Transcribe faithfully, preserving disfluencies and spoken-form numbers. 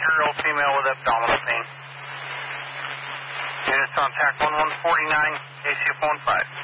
six-year-old female with abdominal pain. Units on T A C one one four nine, A C F one five.